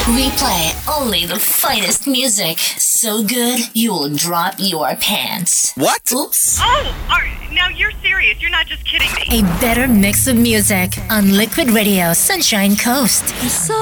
We play only the finest music. So good, you'll drop your pants. What? Oops. Now you're serious. You're not just kidding me. A better mix of music on Liquid Radio Sunshine Coast.